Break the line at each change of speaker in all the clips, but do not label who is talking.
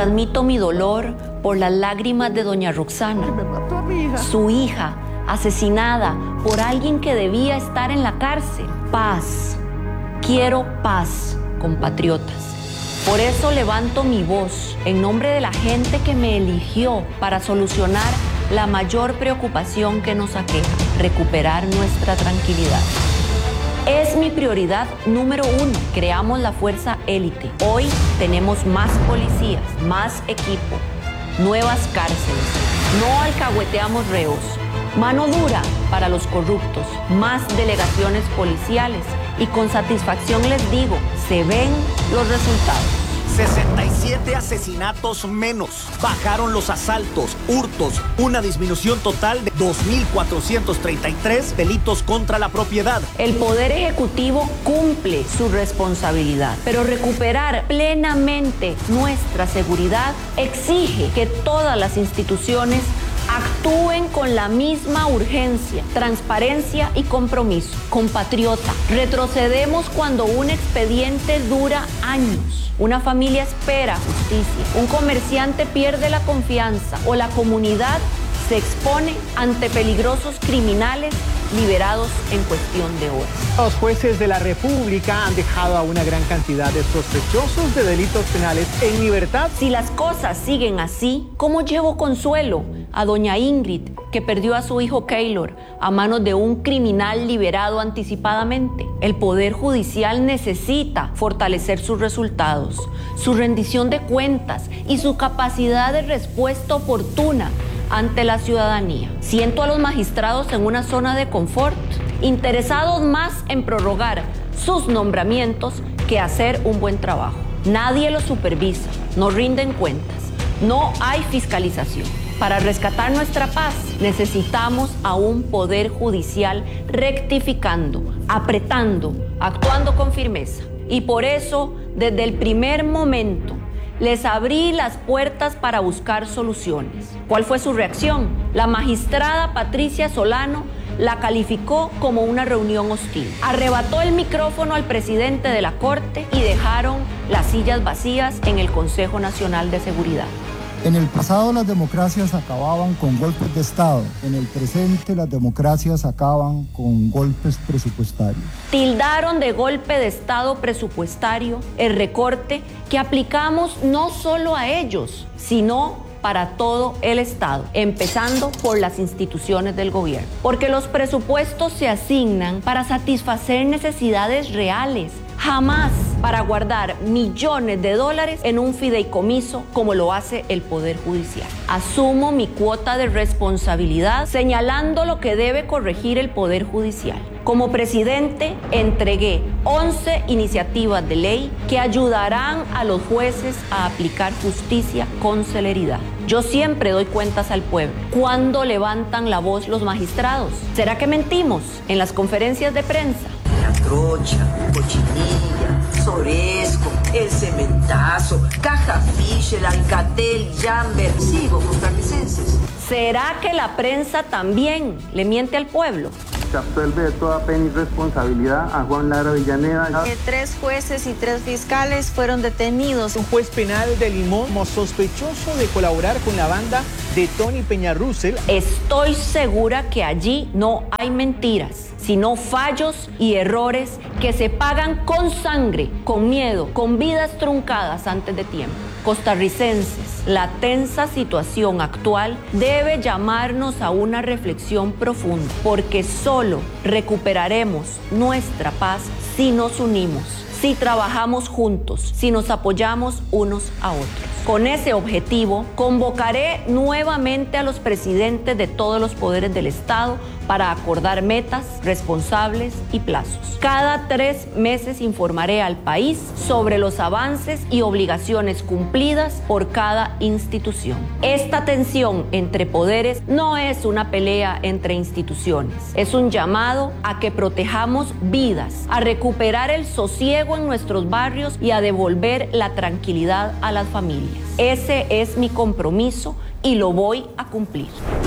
transmito mi dolor por las lágrimas de doña Roxana,
Me mató a mi hija.
su hija, asesinada por alguien que debía estar en la cárcel. Paz. Quiero paz, compatriotas. Por eso levanto mi voz en nombre de la gente que me eligió para solucionar la mayor preocupación que nos aqueja: recuperar nuestra tranquilidad. Es mi prioridad número 1. Creamos la fuerza élite. Hoy tenemos más policías, más equipo, nuevas cárceles. No alcahueteamos reos. Mano dura para los corruptos, más delegaciones policiales y con satisfacción les digo, se ven los resultados.
67 asesinatos menos. Bajaron los asaltos, hurtos, una disminución total de 2.433 delitos contra la propiedad.
El Poder Ejecutivo cumple su responsabilidad, pero recuperar plenamente nuestra seguridad exige que todas las instituciones actúen con la misma urgencia, transparencia y compromiso. Compatriota, retrocedemos cuando un expediente dura años. Una familia espera justicia, un comerciante pierde la confianza o la comunidad se expone ante peligrosos criminales liberados en cuestión de horas.
Los jueces de la República han dejado a una gran cantidad de sospechosos de delitos penales en libertad.
Si las cosas siguen así, ¿cómo llevo consuelo a doña Ingrid, que perdió a su hijo Keylor a manos de un criminal liberado anticipadamente? El Poder Judicial necesita fortalecer sus resultados, su rendición de cuentas y su capacidad de respuesta oportuna ante la ciudadanía. Siento a los magistrados en una zona de confort, interesados más en prorrogar sus nombramientos que hacer un buen trabajo. Nadie los supervisa, no rinden cuentas, no hay fiscalización. Para rescatar nuestra paz, necesitamos a un Poder Judicial rectificando, apretando, actuando con firmeza. Y por eso, desde el primer momento, les abrí las puertas para buscar soluciones. ¿Cuál fue su reacción? La magistrada Patricia Solano la calificó como una reunión hostil. Arrebató el micrófono al presidente de la Corte y dejaron las sillas vacías en el Consejo Nacional de Seguridad.
En el pasado las democracias acababan con golpes de Estado. En el presente las democracias acaban con golpes presupuestarios.
Tildaron de golpe de Estado presupuestario el recorte que aplicamos no solo a ellos, sino para todo el Estado, empezando por las instituciones del gobierno. Porque los presupuestos se asignan para satisfacer necesidades reales, jamás para guardar millones de dólares en un fideicomiso como lo hace el Poder Judicial. Asumo mi cuota de responsabilidad señalando lo que debe corregir el Poder Judicial. Como presidente, entregué 11 iniciativas de ley que ayudarán a los jueces a aplicar justicia con celeridad. Yo siempre doy cuentas al pueblo. ¿Cuándo levantan la voz los magistrados? ¿Será que mentimos en las conferencias de prensa?
La trocha, cochinilla, Soresco, el cementazo, Caja Fisher, Alcatel, Jamber. Sigo, costarricenses.
¿Será que la prensa también le miente al pueblo?
Se absuelve de toda pena y responsabilidad a Juan Lara Villaneda.
3 jueces y 3 fiscales fueron detenidos.
Un juez penal de Limón como sospechoso de colaborar con la banda de Tony Peñarrussell.
Estoy segura que allí no hay mentiras, sino fallos y errores que se pagan con sangre, con miedo, con vidas truncadas antes de tiempo. Costarricenses, la tensa situación actual debe llamarnos a una reflexión profunda, porque solo recuperaremos nuestra paz si nos unimos, si trabajamos juntos, si nos apoyamos unos a otros. Con ese objetivo, convocaré nuevamente a los presidentes de todos los poderes del Estado para acordar metas, responsables y plazos. Cada 3 meses informaré al país sobre los avances y obligaciones cumplidas por cada institución. Esta tensión entre poderes no es una pelea entre instituciones, es un llamado a que protejamos vidas, a recuperar el sosiego en nuestros barrios y a devolver la tranquilidad a las familias. Ese es mi compromiso y lo voy a cumplir.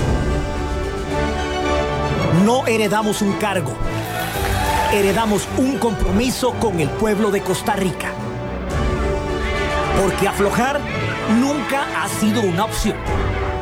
No heredamos un cargo, heredamos un compromiso con el pueblo de Costa Rica. Porque aflojar nunca ha sido una opción.